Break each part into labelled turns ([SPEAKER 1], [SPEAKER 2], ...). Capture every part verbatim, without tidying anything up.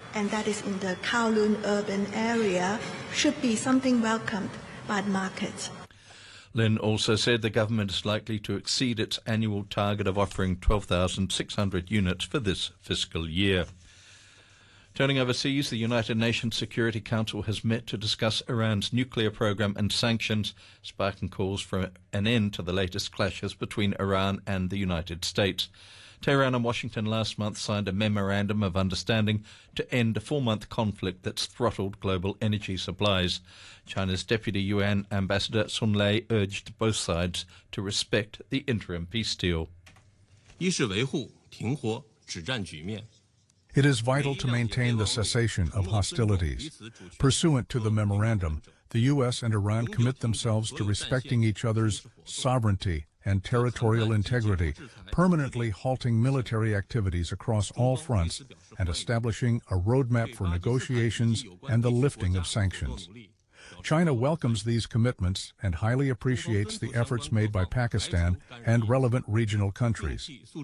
[SPEAKER 1] and that is in the Kowloon urban area, should be something welcomed by the market.
[SPEAKER 2] Lin also said the government is likely to exceed its annual target of offering twelve thousand six hundred units for this fiscal year. Turning overseas, the United Nations Security Council has met to discuss Iran's nuclear program and sanctions, sparking calls for an end to the latest clashes between Iran and the United States. Tehran and Washington last month signed a memorandum of understanding to end a four-month conflict that's throttled global energy supplies. China's Deputy U N Ambassador Sun Lei urged both sides to respect the interim peace deal.
[SPEAKER 3] 一是维护停火止战局面。
[SPEAKER 4] It is vital to maintain the cessation of hostilities. Pursuant to the memorandum, the U S and Iran commit themselves to respecting each other's sovereignty and territorial integrity, permanently halting military activities across all fronts, and establishing a roadmap for negotiations and the lifting of sanctions. China welcomes these commitments and highly appreciates the efforts made by Pakistan and relevant regional countries.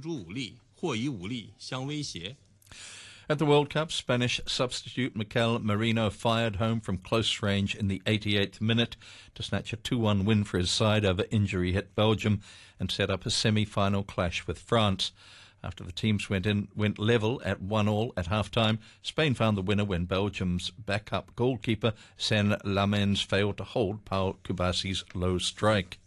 [SPEAKER 2] At the World Cup, Spanish substitute Mikel Merino fired home from close range in the eighty-eighth minute to snatch a two one win for his side over injury-hit Belgium and set up a semi-final clash with France. After the teams went in went level at one all at half-time, Spain found the winner when Belgium's backup goalkeeper Saint-Lamens failed to hold Paul Kubasi's low strike.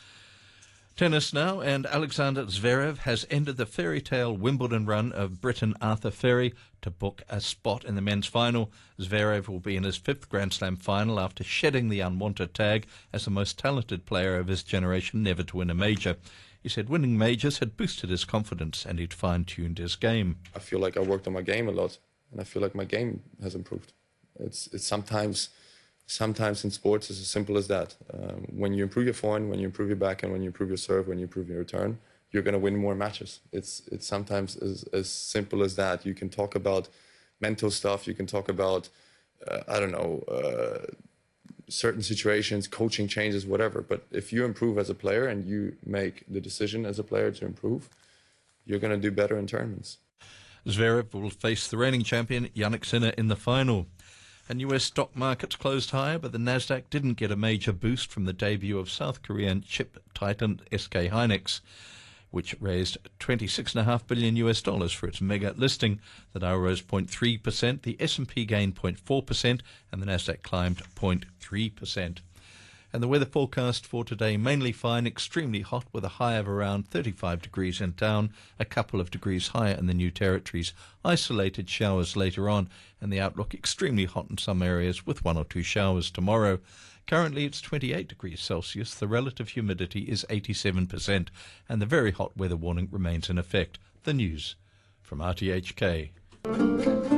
[SPEAKER 2] Tennis now, and Alexander Zverev has ended the fairy tale Wimbledon run of Briton Arthur Ferry to book a spot in the men's final. Zverev will be in his fifth Grand Slam final after shedding the unwanted tag as the most talented player of his generation never to win a major. He said winning majors had boosted his confidence and he'd fine-tuned his game.
[SPEAKER 5] I feel like I worked on my game a lot, and I feel like my game has improved. It's, it's sometimes... Sometimes in sports, it's as simple as that. Um, when you improve your forehand, when you improve your backhand, when you improve your serve, when you improve your return, you're going to win more matches. It's it's sometimes as, as simple as that. You can talk about mental stuff. You can talk about, uh, I don't know, uh, certain situations, coaching changes, whatever. But if you improve as a player and you make the decision as a player to improve, you're going to do better in tournaments.
[SPEAKER 2] Zverev will face the reigning champion Jannik Sinner in the final. And U S stock markets closed higher, but the Nasdaq didn't get a major boost from the debut of South Korean chip titan S K Hynix, which raised twenty-six point five billion U S dollars for its mega listing. The Dow rose zero point three percent, the S and P gained zero point four percent, and the Nasdaq climbed zero point three percent. And the weather forecast for today, mainly fine, extremely hot with a high of around thirty-five degrees in town, a couple of degrees higher in the New Territories. Isolated showers later on, and the outlook extremely hot in some areas with one or two showers tomorrow. Currently it's twenty-eight degrees Celsius, the relative humidity is eighty-seven percent, and the very hot weather warning remains in effect. The news from R T H K.